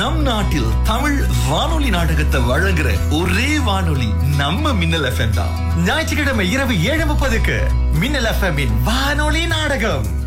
நம் நாட்டில் தமிழ் வானொலி நாடகத்தை வழங்குற ஒரே வானொலி நம்ம மின்னல் FM தான். ஞாயிற்றுக்கிழமை இரவு 7:30க்கு மின்னல் FM இன் வானொலி நாடகம்.